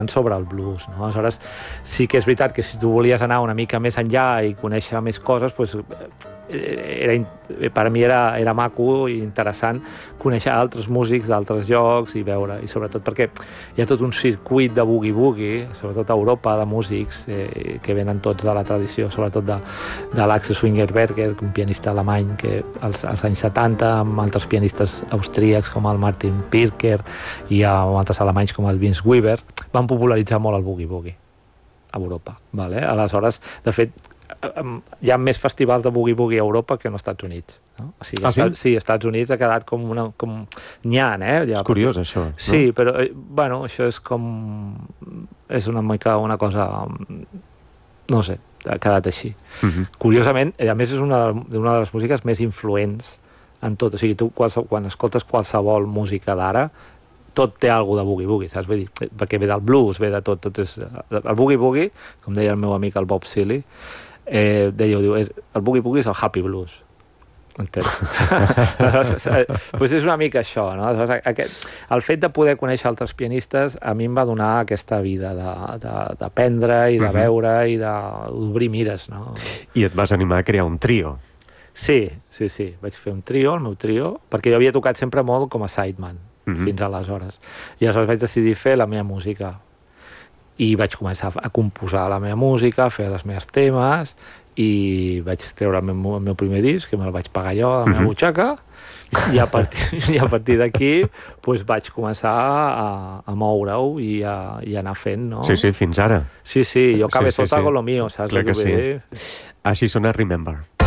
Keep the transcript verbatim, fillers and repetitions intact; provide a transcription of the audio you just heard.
sobre el blues, no? Aleshores, sí que és veritat que si tu volies anar una mica més enllà i conèixer més coses, doncs, era, per a mi era, era maco i interessant conèixer altres músics d'altres llocs i veure, i sobretot perquè hi ha tot un circuit de boogie-boogie, sobretot a Europa, de músics eh, que venen tots de la tradició, sobretot de, de l'Axel Swingerberger, un pianista alemany que als, als anys setanta, amb altres pianistes austríacs com el Martin Pirker i amb altres alemanys com el Vince Weber, van popularitzar molt el boogie-boogie a Europa. Vale? Aleshores, de fet, hi ha més festivals de boogie-boogie a Europa que als Estats Units. No? O sigui, ah, sí? Estats, sí, als Estats Units ha quedat com una... Com... N'hi ha, eh? Ja, és curiós, però... això. No? Sí, però, bueno, això és com... És una mica una cosa... No sé, ha quedat així. Uh-huh. Curiosament, a més, és una, una de les músiques més influents en tot. O sigui, tu quan escoltes qualsevol música d'ara, tot té alguna de boogie-boogie, saps? Vull dir, perquè ve del blues, ve de tot, tot és... El boogie-boogie, com deia el meu amic, el Bob Seeley, eh, deia, diu, el boogie-boogie és el happy blues. Entens? Pues és una mica això, no? Aquest, el fet de poder conèixer altres pianistes a mi em va donar aquesta vida d'aprendre i de veure i d'obrir mires, no? I et vas animar a crear un trio. Sí, sí, sí. Vaig fer un trio, el meu trio, perquè jo havia tocat sempre molt com a sideman. Uh-huh. Fins aleshores. I aleshores vaig decidir fer la meva música. I vaig començar a composar la meva música, a fer les meves temes, i vaig treure el meu, el meu primer disc, que me'l vaig pagar jo a la meva uh-huh. butxaca, i a partir, i a partir d'aquí pues, vaig començar a, a moure-ho i, a, i a anar fent, no? Sí, sí, fins ara. Sí, sí, jo sí, cabezota sí, sí. con lo mío, saps? Clar que sí. Així sona Remember.